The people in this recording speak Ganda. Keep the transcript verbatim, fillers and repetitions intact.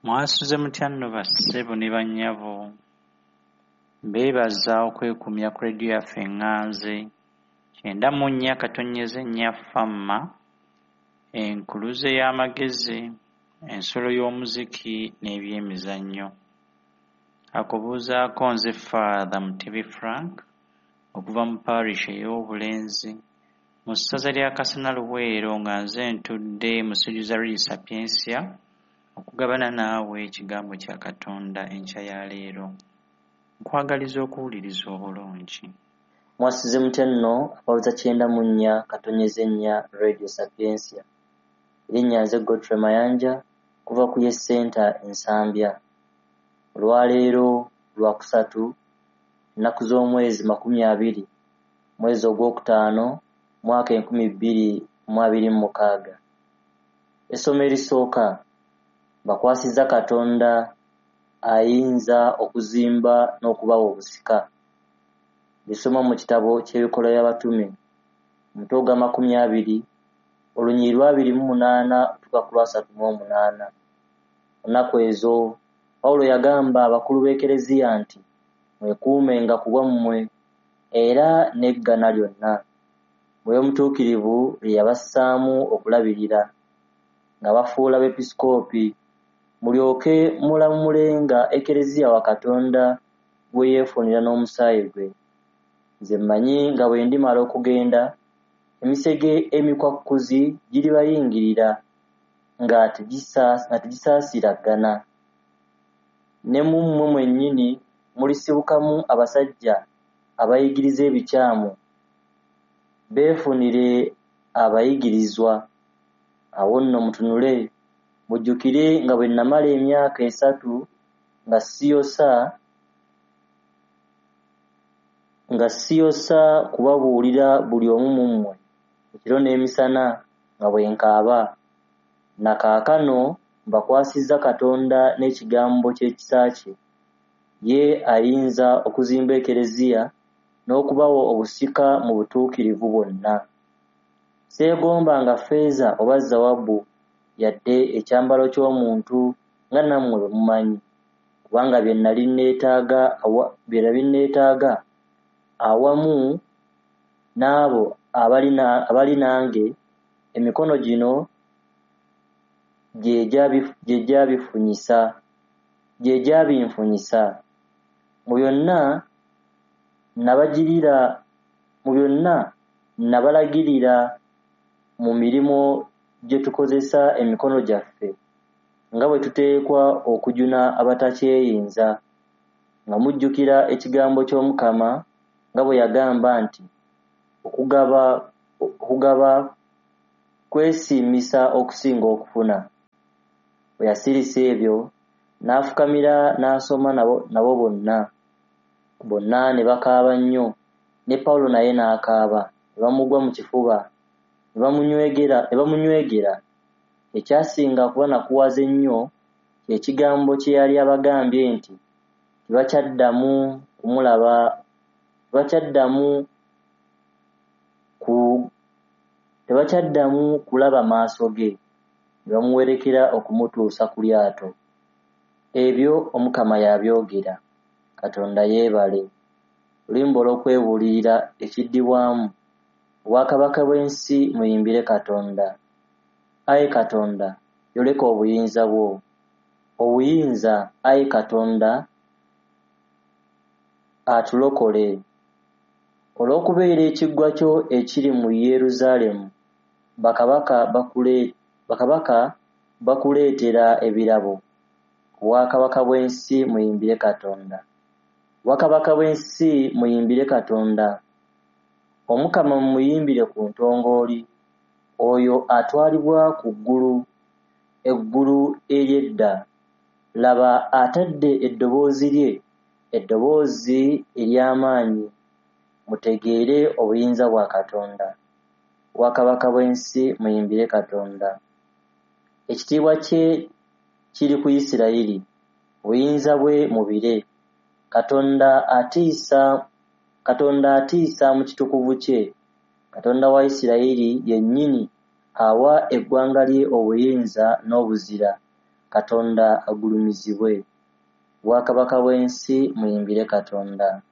Mwasuze mutya nno bassebo ne bannyabo, beebaza okwekumya ku leediyo yaffe eŋŋanze kyenda mu nnya katonnyeze nnya famma, enkuluze y'amagezi, ensolo y'omuziki n'ebyemizannyo. Akubuuzaako nze Father Mutebi Frank okuva mu parish ey'Obulenzi mu ssaza lya Kasana Luweero nga nze ntudde Musujjuza Radio Sapiensia okugabana naawe ekigambo kya Katonda enkya ya leero. Nkwagaliza okuwuliriza obulungi. Mwasize mutya nno abawuza kyenda mu nnya katonnyeze nnya Radio Sapiensia. Erinnya nze Godfrey Mayanja kuva ku Yes Center Ensambya. Olwaleero lwakusatu nnaku z'omwezi makumi abiri mwezi ogwokutaano mwaka enkumi bbiri mu abiri mu mukaaga. Essomo erisooka bakwasizza Katonda ayinza okuzimba n'okubawa obusika. Lisoma mu kitabo ky'ebikola by'abatume omutwe gwa makumi abiri olunyiri lwa abiri mu munaana okutuuka ku lwasatu mu omunaana. Ennaku ezo Pawulo yagamba abakulu b'Ekereziya nti mwekuumenga ku bwammwe era n'eggana lyonna, Mwoyo Omutuukirivu lye yabassaamu okulabirira, nga bafuula bepisikoopi, mulyoke mulamulenga Ekereziya wa Katonda gwe yeefunira n'omusaayi gwe. Nze mmanyi nga bwe ndimala okugenda emisege emikwakkuzi giribayingirira nga tegisaasiragana, ne mu mmwe mwennyini mulisibukamu abasajja abayigiriza ebikyamu beefunire abayigirizwa. Awo nno mutunule mujjukire nga bwe namala emyaka esatu nga siyosa nga siyosa kubabuulira buli omu mu mmwe ekiro n'emisana nga bwe nkaaba. Na kaakano mbakwasizza Katonda n'ekigambo ky'ekisa kye, ye ayinza okuzimba Ekereziya n'okubawa obusika mu butuukirivu bwonna. Seegomba nga ffeeza oba zawabbu yadde ekyambalo ky'omuntu nga nammwe bwe mumanyi, kubanga bye nnali neetaaga bye nali neetaaga awamu n'abo abali nange, emikono gino gye gyabinfunyisa gye gyabinfunyisa. Mu byonna nabagirira mu byonna nabalagirira mu mirimu gye tukozesa emikono gyaffe, nga bwe tuteekwa okujuna abatakyeyinza, nga mujjukira ekigambo ky'Omukama nga bwe yagamba nti okugaba okugaba kwesiimisa okusinga okufuna. Bwe yasirisa ebyo n'afukamira n'asoma nabo nabo bonna. Bonna ne bakaaba nnyo, ne Pawulo naye n'akaaba, ne bamugwa mu kifuba, ne bamunywegera ne bamunywegera. Ekyasinga okuba nakuwaza ennyo kye kigambo kye yali abagambye nti tebakyaddamu kumulaba tebakyaddamu ku tebakyaddamu kulaba maaso ge, ne bamuwerekera okumutuusa ku lyato. Ebyo Omukama yabyogera. Katonda yeebale. Oluyimba olw'okwebuulirira ekiddibwamu: obwakabaka bw'ensi muyimbire Katonda. Ayi Katonda, yoleka obuyinza bwo. Obuyinza, ayi Katonda, atulokole. Olw'okubeera ekiggwa kyo ekiri mu Yerusaalemu, bakabaka bakule bakabaka bakuleetera ebirabo. Obwakabaka bw'ensi muyimbire Katonda. Obwakabaka bw'ensi muyimbire Katonda. Omukama mumuyimbire ku ntongooli, oyo atwalibwa ku ggulu, eggulu ery'edda. Laba atadde eddoboozi lye, eddoboozi ery'amaanyi, mutegeere obuyinza bwa Katonda. Obwakabaka bw'ensi muyimbire Katonda. Ekitiibwa kye kiri ku Isirayiri, obuyinza bwe mubire. Katonda atiisa Katonda atiisa mu kitukuvu kye. Katonda wa Isirayiri yennyini awa eggwanga lye obuyinza n'obuzira. Katonda agulumizibwe. Bwakabaka bw'ensi muyimbire Katonda.